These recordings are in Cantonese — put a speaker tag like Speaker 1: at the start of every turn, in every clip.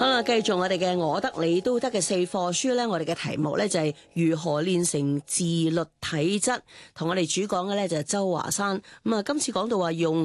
Speaker 1: 好啦，繼續我哋嘅我得你都得嘅4課書咧，我哋嘅題目咧就係如何練成自律體質，同我哋主講嘅咧就係周華山。咁啊，今次講到話用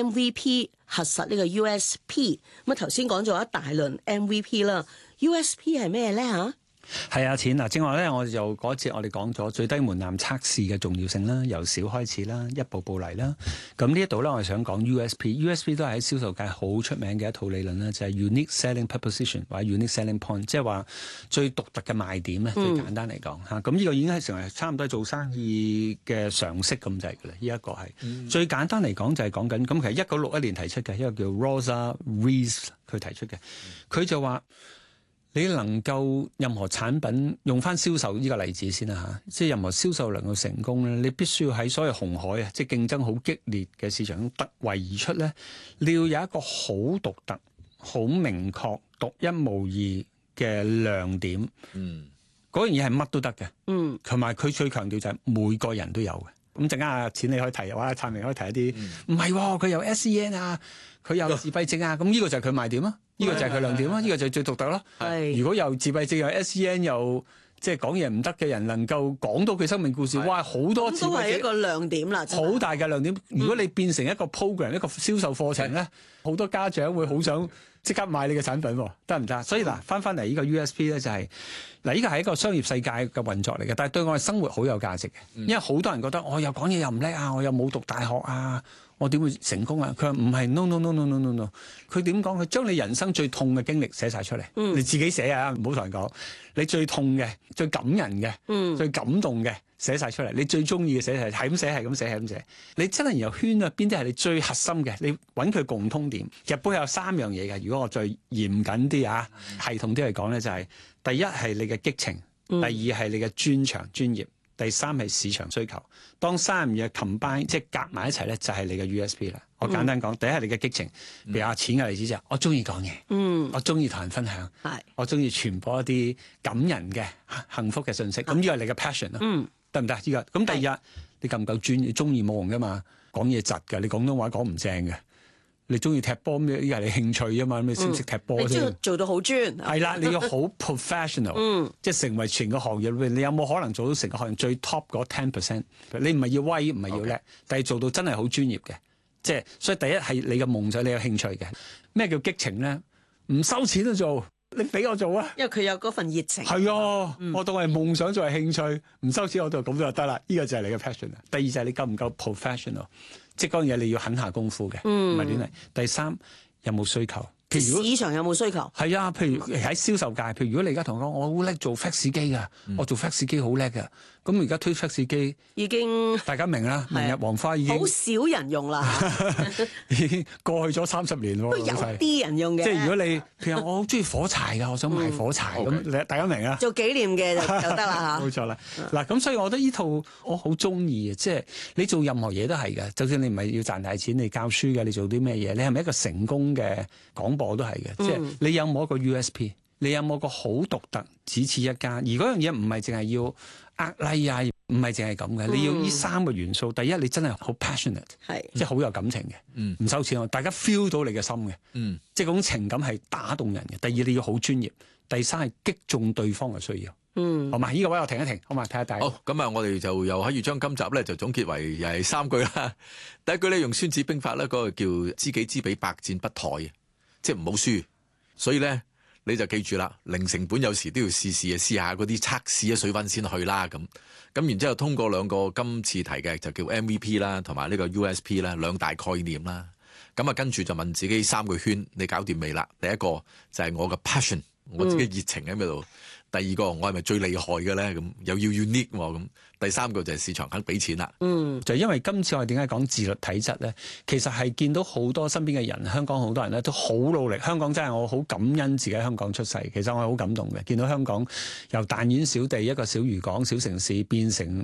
Speaker 1: MVP 核實呢個 USP， 咁啊頭先講咗一大輪 MVP 啦，USP 係咩咧嚇？
Speaker 2: 係啊，錢嗱，正話咧，我就嗰節我哋講咗最低門檻測試嘅重要性啦，由小開始啦，一步步嚟啦。咁呢一度咧，我係想講 USP 都係喺銷售界好出名嘅一套理論啦，就係 Unique Selling Proposition 或者 Unique Selling Point， 即係話最獨特嘅賣點咧。最簡單嚟講嚇，咁呢個已經係成為差唔多做生意嘅常識咁滯嘅啦。呢一個係最簡單嚟講就係講緊咁，其實1961年提出嘅一個叫 Rosa Rees 佢提出嘅，佢就話。你能夠任何產品用翻銷售呢個例子先啦嚇，即係任何銷售能夠成功咧，你必須要喺所謂紅海啊，即係競爭好激烈嘅市場中突圍而出咧，你要有一個好獨特、好明確、獨一無二嘅亮點。嗰樣嘢係乜都得嘅。同埋佢最強調就係每個人都有嘅。咁陣間阿錢你可以提，或者燦明可以提一啲，唔係喎，佢有 SEN 啊，佢有自閉症啊，咁呢個就係佢賣點啊。呢個就係佢亮點啦，呢個就係最獨特咯。如果有自閉症、有 SEN 又即係講嘢唔得嘅人，能夠講到佢生命故事，哇！好多自閉症
Speaker 1: 都係一個亮點啦，
Speaker 2: 好大嘅亮點。如果你變成一個 program、一個銷售課程咧，好多家長會好想即刻買你嘅產品，得唔得？所以嗱，翻嚟呢個 USP 咧就係嗱，呢個係一個商業世界嘅運作嚟嘅，但係對我哋生活好有價值嘅，因為好多人覺得我又講嘢又唔叻啊，我又冇讀大學啊。我點會成功啊？佢話唔係 no， 佢點講？佢將你人生最痛嘅經歷寫晒出嚟，你自己寫啊，唔好同人講。你最痛嘅、最感人嘅、最感動嘅寫晒出嚟，你最中意嘅寫晒，係咁寫，係咁寫，係咁寫。你真係然後圈啊，邊啲係你最核心嘅？你揾佢共通點。其實背後有3樣嘢嘅。如果我再嚴謹啲啊，系統啲嚟講咧，就係第一係你嘅激情，第二係你嘅專長專業。第3係市場需求，當3樣嘢 combine 即係夾埋一齊咧，就係你嘅 USP 啦。我簡單講，第一係你嘅激情，譬如阿錢嘅例子就係我中意講嘢，我中意同人分享，我中意傳播一啲感人嘅幸福嘅信息。咁呢個係你嘅 passion 咯，得唔得？呢個咁第二，你夠唔夠專？你中意冇用噶嘛？講嘢窒㗎，你廣東話講唔正嘅。你中意踢波咩？呢個係你興趣啊嘛，你識唔識踢波先？
Speaker 1: 你做到好專。係
Speaker 2: 啦，你要好 professional，即係成為全個行業裏邊，你有冇可能做到成個行業最 top 嗰 10%？你唔係要威，唔係要叻，但係做到真係好專業嘅。即係所以第一係你嘅夢想，你有興趣嘅。咩叫激情咧？唔收錢都做，你俾我做啊！因為佢有嗰份熱情。係啊，我當係夢想，作為興趣，唔收錢我就咁就得啦。呢個就係你嘅 passion。第二就係你夠唔夠 professional。即係嗰樣嘢你要肯下功夫嘅，唔係亂嚟。第3有冇需求？譬如市場有冇需求？係啊，譬如喺銷售界，譬如如果你而家同我講，我好叻做 fax 機㗎，我做 fax 機好叻㗎。咁而家推 fax 機已經大家明啦，明日黃花已經好少人用啦，已經過去咗30年喎。都有啲人用嘅。即係如果你譬如我好中意火柴㗎，我想賣火柴咁，大家明啦。做紀念嘅就得啦嚇。冇錯啦。嗱咁，所以我覺得呢套我好中意嘅，即係你做任何嘢都係嘅。就算你唔係要賺大錢，你教書嘅，你做啲咩嘢？你係咪一個成功嘅廣播都係嘅？即係你有冇一個 USP？你有冇個好獨特，只此一家？而嗰樣嘢唔係淨係要like 啊，唔係淨係咁嘅。你要呢3個元素。第一，你真係好 passionate， 即係好有感情嘅，唔收錢，大家 feel 到你嘅心嘅，即係嗰種情感係打動人嘅。第二，你要好專業。第3係擊中對方嘅需要。好嘛？呢個位我停一停，好嘛？睇下大家。好，咁啊，我哋就又可以將今集咧就總結為又係3句啦。第一句咧用孫子兵法咧，嗰個叫知己知彼，百戰不殆，即係唔好輸。所以咧，你就記住啦，零成本有時都要試下嗰啲測試嘅水溫先去啦。咁然之後通過2個今次提嘅就叫 MVP 啦，同埋呢個 USP 啦，2大概念啦。咁啊，跟住就問自己3個圈，你搞掂未啦？第一個就係我嘅 passion， 我自己熱情喺邊度。第2個我係咪最厲害嘅咧？咁又要 unique 咁。第3個就係市場肯俾錢啦。就因為今次我哋點解講自律體質咧？其實係見到好多身邊嘅人，香港好多人咧都好努力。香港真係我好感恩自己喺香港出世。其實我係好感動嘅，見到香港由彈丸小地一個小漁港、小城市變成